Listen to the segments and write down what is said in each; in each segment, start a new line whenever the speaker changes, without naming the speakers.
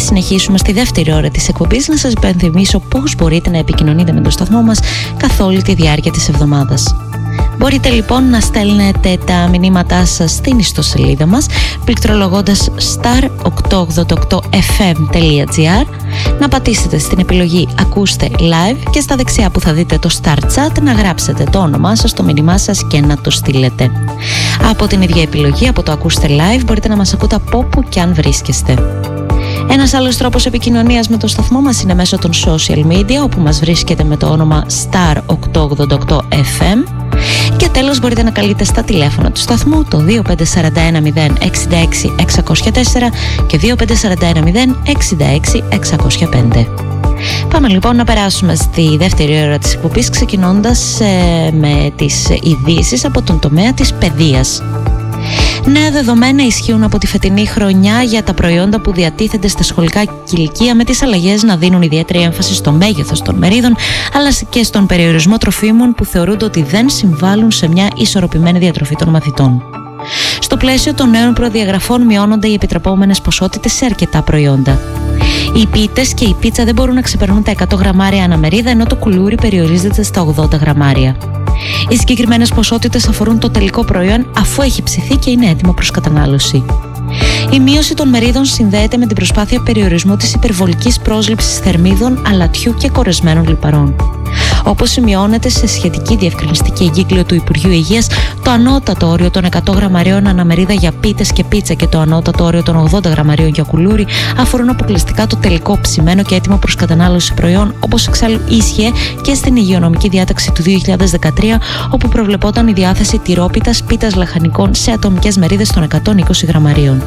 συνεχίσουμε στη δεύτερη ώρα της εκπομπής, να σας υπενθυμίσω πώς μπορείτε να επικοινωνείτε με το σταθμό μας καθ' όλη τη διάρκεια της εβδομάδας. Μπορείτε λοιπόν να στέλνετε τα μηνύματά σας στην ιστοσελίδα μας πληκτρολογώντας star888fm.gr, να πατήσετε στην επιλογή Ακούστε Live και στα δεξιά που θα δείτε το Star Chat να γράψετε το όνομά σας, το μήνυμά σας και να το στείλετε. Από την ίδια επιλογή, από το Ακούστε Live, μπορείτε να μας ακούτε από όπου και αν βρίσκεστε. Ένας άλλος τρόπος επικοινωνίας με το σταθμό μας είναι μέσω των social media, όπου μας βρίσκεται με το όνομα Star888FM. Και τέλος μπορείτε να καλείτε στα τηλέφωνα του σταθμού το 25410 066 604 και 25410 66 605. Πάμε λοιπόν να περάσουμε στη δεύτερη ώρα της εκπομπής, ξεκινώντας με τις ειδήσεις από τον τομέα της παιδείας. Νέα δεδομένα ισχύουν από τη φετινή χρονιά για τα προϊόντα που διατίθενται στα σχολικά κηλικεία, με τις αλλαγές να δίνουν ιδιαίτερη έμφαση στο μέγεθος των μερίδων, αλλά και στον περιορισμό τροφίμων που θεωρούνται ότι δεν συμβάλλουν σε μια ισορροπημένη διατροφή των μαθητών. Στο πλαίσιο των νέων προδιαγραφών μειώνονται οι επιτρεπόμενες ποσότητες σε αρκετά προϊόντα. Οι πίτες και η πίτσα δεν μπορούν να ξεπερνούν τα 100 γραμμάρια αναμερίδα, ενώ το κουλούρι περιορίζεται στα 80 γραμμάρια. Οι συγκεκριμένες ποσότητες αφορούν το τελικό προϊόν αφού έχει ψηθεί και είναι έτοιμο προς κατανάλωση. Η μείωση των μερίδων συνδέεται με την προσπάθεια περιορισμού της υπερβολικής πρόσληψης θερμίδων, αλατιού και κορεσμένων λιπαρών. Όπως σημειώνεται σε σχετική διευκρινιστική εγκύκλιο του Υπουργείου Υγείας, το ανώτατο όριο των 100 γραμμαρίων αναμερίδα για πίτες και πίτσα και το ανώτατο όριο των 80 γραμμαρίων για κουλούρι αφορούν αποκλειστικά το τελικό ψημένο και έτοιμο προς κατανάλωση προϊόν, όπως εξάλλου ίσχυε και στην υγειονομική διάταξη του 2013, όπου προβλεπόταν η διάθεση τυρόπιτας, πίτας λαχανικών σε ατομικές μερίδες των 120 γραμμαρίων.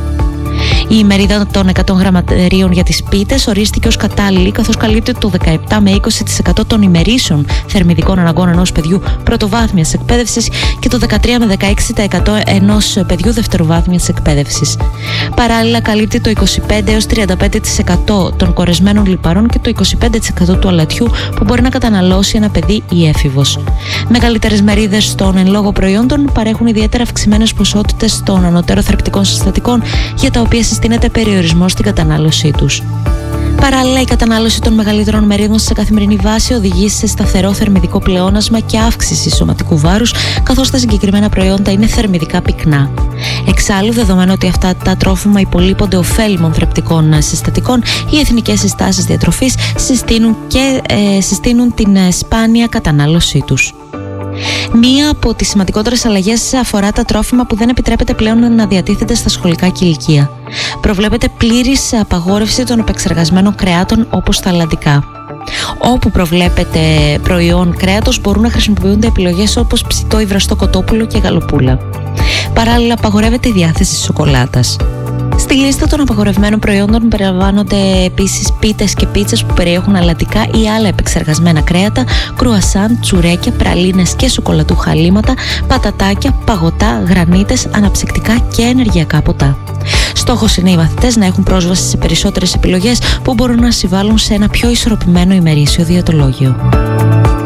Η μερίδα των 100 γραμμαρίων για τις πίτες ορίστηκε ως κατάλληλη, καθώς καλύπτει το 17 με 20% των ημερήσεων θερμιδικών αναγκών ενός παιδιού πρωτοβάθμιας εκπαίδευσης και το 13 με 16% ενός παιδιού δευτεροβάθμιας εκπαίδευσης. Παράλληλα, καλύπτει το 25 έως 35% των κορεσμένων λιπαρών και το 25% του αλατιού που μπορεί να καταναλώσει ένα παιδί ή έφηβος. Μεγαλύτερες μερίδες των εν λόγω προϊόντων παρέχουν ιδιαίτερα αυξημένες ποσότητες των ανωτέρω θρεπτικών συστατικών, για τα οποία συστήνεται περιορισμός στην κατανάλωσή τους. Παράλληλα, η κατανάλωση των μεγαλύτερων μερίδων σε καθημερινή βάση οδηγεί σε σταθερό θερμιδικό πλεόνασμα και αύξηση σωματικού βάρους, καθώς τα συγκεκριμένα προϊόντα είναι θερμιδικά πυκνά. Εξάλλου, δεδομένου ότι αυτά τα τρόφιμα υπολείπονται ωφέλιμων θρεπτικών συστατικών, οι εθνικές συστάσεις διατροφής συστήνουν την σπάνια κατανάλωσή τους. Μία από τις σημαντικότερες αλλαγές αφορά τα τρόφιμα που δεν επιτρέπεται πλέον να διατίθενται στα σχολικά κηλικεία. Προβλέπεται πλήρης απαγόρευση των επεξεργασμένων κρεάτων, όπως τα αλλαντικά. Όπου προβλέπεται προϊόν κρέατος μπορούν να χρησιμοποιούνται επιλογές όπως ψητό ή βραστό κοτόπουλο και γαλοπούλα. Παράλληλα, απαγορεύεται η διάθεση σοκολάτας. Στη λίστα των απαγορευμένων προϊόντων περιλαμβάνονται επίσης πίτες και πίτσες που περιέχουν αλλαντικά ή άλλα επεξεργασμένα κρέατα, κρουασάν, τσουρέκια, πραλίνες και σοκολατούχα αλήματα, πατατάκια, παγωτά, γρανίτες, αναψυκτικά και ενεργειακά ποτά. Στόχος είναι οι μαθητές να έχουν πρόσβαση σε περισσότερες επιλογές που μπορούν να συμβάλλουν σε ένα πιο ισορροπημένο ημερήσιο διατολόγιο.